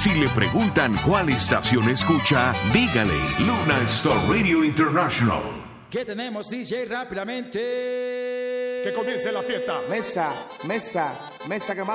Si le preguntan cuál estación escucha, dígale Luna Star Radio International. ¿Qué tenemos, DJ? Rápidamente. Que comience la fiesta. Mesa que más